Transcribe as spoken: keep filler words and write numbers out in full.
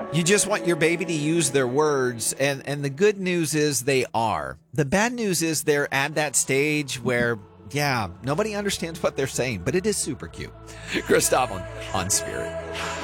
You just want your baby to use their words, and, and the good news is they are. The bad news is they're at that stage where, yeah, nobody understands what they're saying, but it is super cute. Chris Tomlin on Spirit.